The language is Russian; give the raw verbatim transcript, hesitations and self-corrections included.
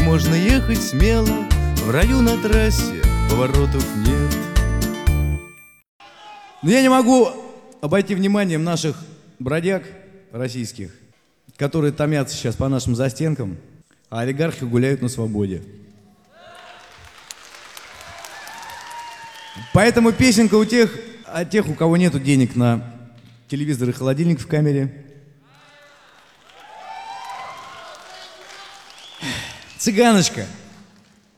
можно ехать смело, в раю на трассе поворотов нет. Но я не могу обойти вниманием наших бродяг российских, которые томятся сейчас по нашим застенкам, а олигархи гуляют на свободе. Поэтому песенка у тех, о тех, у кого нету денег на телевизор и холодильник в камере. Цыганочка,